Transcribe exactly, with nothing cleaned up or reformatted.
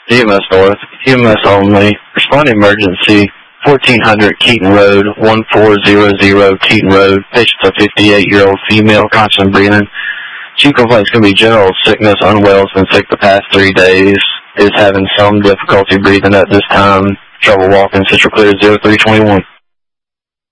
E M S North, E M S only. Responding emergency, fourteen hundred Keaton Road, one four zero zero Keaton Road. Patient's a fifty-eight-year-old female, conscious and breathing. Chief complaint's going to be general sickness, unwell, has been sick the past three days, is having some difficulty breathing at this time, trouble walking, Central Clear zero three two one.